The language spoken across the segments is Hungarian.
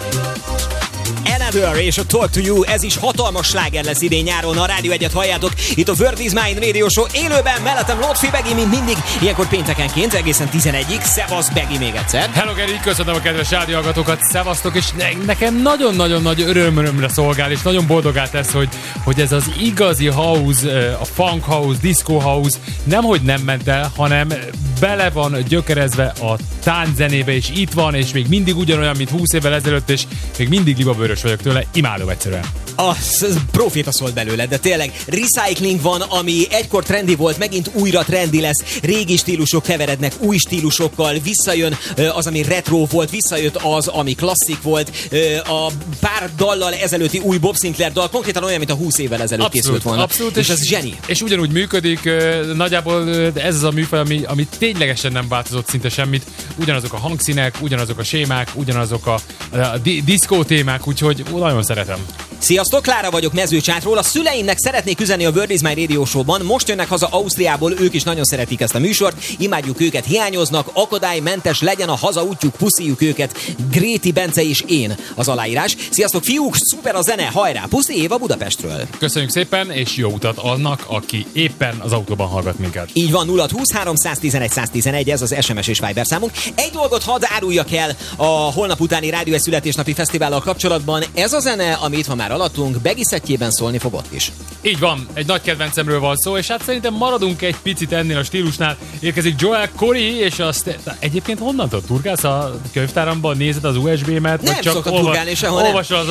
Another és a Talk to You, ez is hatalmas sláger lesz idén nyáron, a Rádió 1-et halljátok, itt a World is Mine Radio Show élőben, mellettem Lotfi Begi, mint mindig, ilyenkor péntekenként, egészen 11-ig, szevasz Begi még egyszer. Hello Geri, köszönöm a kedves rádióhallgatókat, szevasztok, és nekem nagyon-nagyon nagy örömre szolgál, és nagyon boldogát tesz, hogy ez az igazi house, a funk house, disco house nemhogy nem ment el, hanem bele van gyökerezve a tánczenébe, és itt van, és még mindig ugyanolyan, mint 20 évvel ezelőtt, és még mindig libabőrös vagyok tőle, imádom egyszerűen. Az proféta szólt belőle, de tényleg recycling van, ami egykor trendi volt, megint újra trendi lesz, régi stílusok keverednek új stílusokkal, visszajön az, ami retro volt, visszajött az, ami klasszik volt, a pár dallal ezelőtti új Bob Sinclair dal konkrétan olyan, mint a 20 évvel ezelőtt készült volna. Abszolút, és ez zseni. És ugyanúgy működik, nagyjából ez az a műfaj, ami ténylegesen nem változott szinte semmit, ugyanazok a hangszínek, ugyanazok a sémák, ugyanazok a diszkó témák, úgyhogy nagyon szeretem. Sziasztok, Klára vagyok Mezőcsátról. A szüleimnek szeretnék üzenni a World is Mine Radio Show-ban. Most jönnek haza Ausztriából, ők is nagyon szeretik ezt a műsort. Imádjuk őket, hiányoznak, akadálymentes legyen a hazaútjuk, puszíjuk őket. Gréti Bence és én az aláírás. Sziasztok fiúk, szuper a zene, hajrá! Puszi Éva Budapestről. Köszönjük szépen, és jó utat annak, aki éppen az autóban hallgat minket. Így van, 0-20 311 111, ez az SMS és Viber számunk. Egy dolgot hadd áruljak el a holnap utáni Rádió 1 születésnapi fesztivállal kapcsolatban. Ez a zene, ami itt van már alattunk, Begi szettjében szólni fog ott is. Így van, egy nagy kedvencemről van szó, és hát szerintem maradunk egy picit ennél a stílusnál. Érkezik Joel Corey, és azt egyébként honnan tudod? Turkálsz a könyvtáramban, nézed az USB-met? Nem szokott turkálni sehol, nem. Olvasod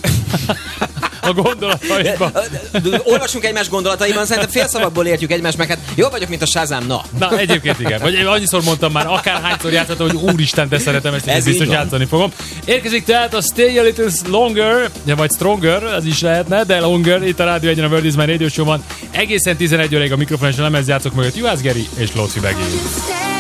a gondolataidban. Olvasunk egymás gondolataiban, szerintem félszavakból értjük egymást, meg hát jól vagyok, mint a Shazam, na. Na, egyébként igen. Vagy annyiszor mondtam már, akárhányszor játszottam, hogy úristen, te szeretem ezt, és biztos játszani fogom. Érkezik tehát a Stay a Little Longer, vagy Stronger, ez is lehetne, de Longer, itt a Rádió 1-en a World is Mine Radio Show van. Egészen 11 óráig a mikrofon és a lemez játszok mögött Juhász Geri és Lóci Begi.